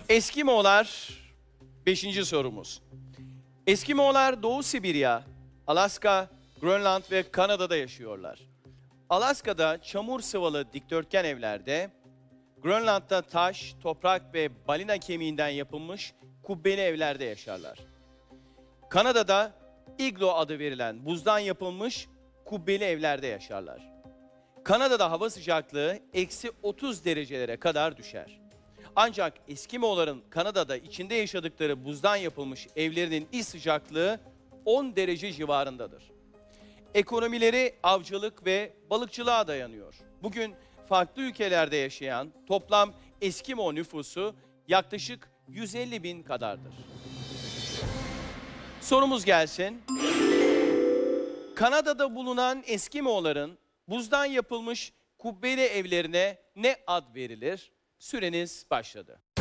Eskimoğullar 5. sorumuz. Eskimoğullar Doğu Sibirya, Alaska, Grönland ve Kanada'da yaşıyorlar. Alaska'da çamur sıvalı dikdörtgen evlerde, Grönland'da taş, toprak ve balina kemiğinden yapılmış kubbeli evlerde yaşarlar. Kanada'da iglo adı verilen buzdan yapılmış kubbeli evlerde yaşarlar. Kanada'da hava sıcaklığı -30 derecelere kadar düşer. Ancak Eskimoğulların Kanada'da içinde yaşadıkları buzdan yapılmış evlerinin iç sıcaklığı 10 derece civarındadır. Ekonomileri avcılık ve balıkçılığa dayanıyor. Bugün farklı ülkelerde yaşayan toplam Eskimo nüfusu yaklaşık 150 bin kadardır. Sorumuz gelsin. Kanada'da bulunan Eskimoğulların buzdan yapılmış kubbeli evlerine ne ad verilir? Süreniz başladı.